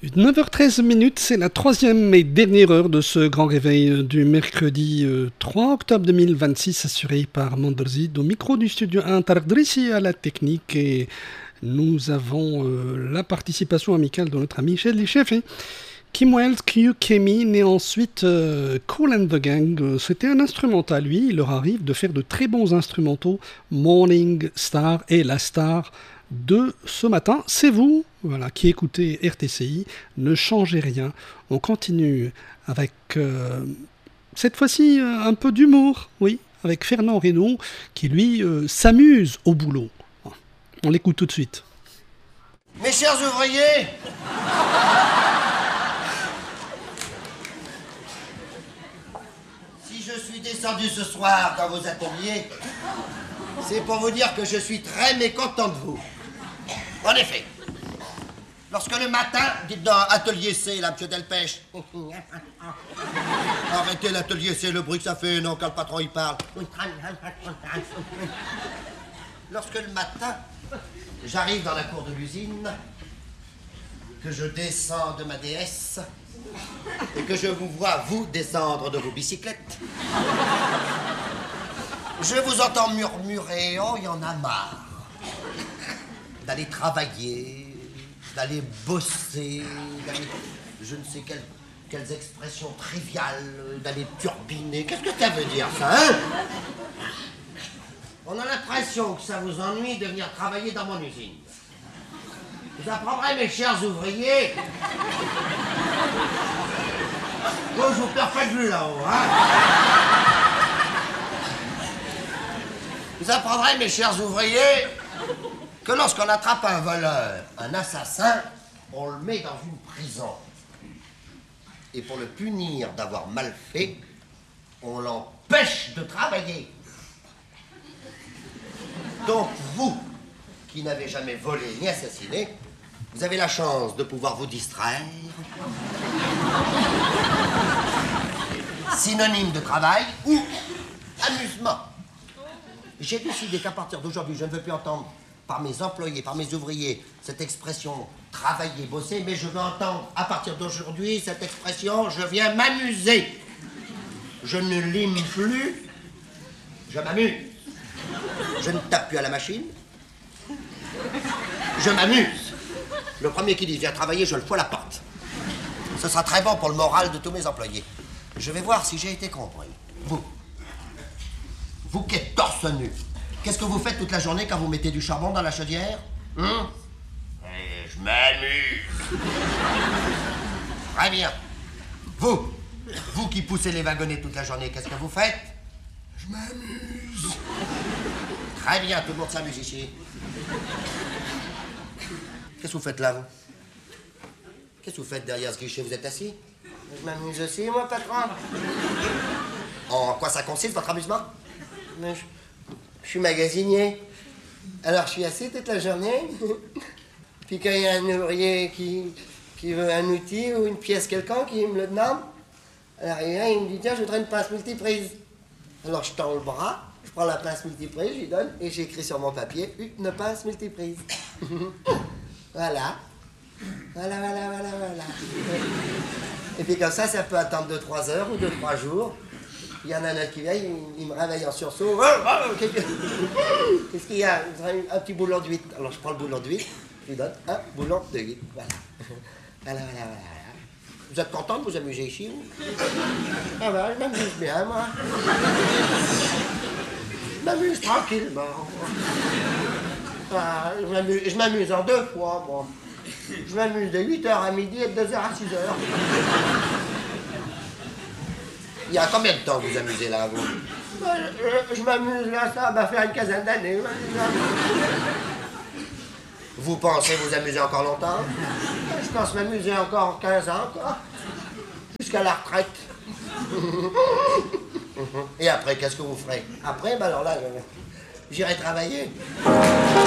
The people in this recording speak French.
9h13 minutes, c'est la troisième et dernière heure de ce grand réveil du mercredi 3 octobre 2026, assuré par Manderzid au micro du studio 1 Tardrissi à la technique. Et nous avons la participation amicale de notre ami Michel Leschef, Kim Wells, Q. Kemi, et ensuite Kool and the Gang. C'était un instrumental, lui. Il leur arrive de faire de très bons instrumentaux. Morning Star est la star de ce matin. C'est vous, voilà, qui écoutez RTCI. Ne changez rien. On continue avec cette fois-ci un peu d'humour, oui, avec Fernand Reynaud qui lui s'amuse au boulot. On l'écoute tout de suite. Mes chers ouvriers, si je suis descendu ce soir dans vos ateliers, c'est pour vous dire que je suis très mécontent de vous. En effet, lorsque le matin, dites dans atelier C, là, monsieur Delpech. Arrêtez l'atelier C, le bruit que ça fait, non, quand le patron y parle. Lorsque le matin, j'arrive dans la cour de l'usine, que je descends de ma déesse, et que je vous vois, vous, descendre de vos bicyclettes, je vous entends murmurer, oh, il y en a marre d'aller travailler, d'aller bosser, d'aller, je ne sais quelles expressions triviales, d'aller turbiner. Qu'est-ce que ça veut dire, ça, hein? On a l'impression que ça vous ennuie de venir travailler dans mon usine. Vous apprendrez, mes chers ouvriers. Bon, je vous perds pas de vue là-haut, hein? Vous apprendrez, mes chers ouvriers, que lorsqu'on attrape un voleur, un assassin, on le met dans une prison. Et pour le punir d'avoir mal fait, on l'empêche de travailler. Donc vous, qui n'avez jamais volé ni assassiné, vous avez la chance de pouvoir vous distraire. Synonyme de travail ou amusement. J'ai décidé qu'à partir d'aujourd'hui, je ne veux plus entendre par mes employés, par mes ouvriers, cette expression travailler, bosser, mais je veux entendre à partir d'aujourd'hui cette expression je viens m'amuser. Je ne lime plus, je m'amuse. Je ne tape plus à la machine. Je m'amuse. Le premier qui dit viens travailler, je le fous à la porte. Ce sera très bon pour le moral de tous mes employés. Je vais voir si j'ai été compris. Vous qui êtes torse nu, qu'est-ce que vous faites toute la journée quand vous mettez du charbon dans la chaudière? Je m'amuse. Très bien. Vous qui poussez les wagonnets toute la journée, qu'est-ce que vous faites? Je m'amuse. Très bien, tout le monde s'amuse ici. Qu'est-ce que vous faites là, vous? Qu'est-ce que vous faites derrière ce guichet? Vous êtes assis? Je m'amuse aussi, moi, patron. En quoi ça consiste, votre amusement? Je suis magasinier. Alors, je suis assis toute la journée. Puis quand il y a un ouvrier qui veut un outil ou une pièce quelconque, il me le demande. Alors, il me dit, tiens, je voudrais une pince multiprise. Alors, je tends le bras, je prends la pince multiprise, je lui donne, et j'écris sur mon papier, une pince multiprise. Voilà. Voilà. Et puis comme ça peut attendre 2-3 heures ou 2-3 jours. Il y en a un autre qui vient, il me réveille en sursaut. Qu'est-ce qu'il y a? Un petit boulon de 8. Alors je prends le boulon de 8, je lui donne un boulon de 8. Voilà. Vous êtes content de vous amuser ici? Ah ben, je m'amuse bien, moi. Je m'amuse tranquillement. Je m'amuse en 2 fois, moi. Je m'amuse de 8h à midi et de 2h à 6h. Il y a combien de temps vous amusez là, vous? Je m'amuse là, ça va faire une quinzaine d'années. Vous pensez vous amuser encore longtemps? Je pense m'amuser encore 15 ans, quoi. Jusqu'à la retraite. Et après, qu'est-ce que vous ferez? Après, ben alors là, j'irai travailler.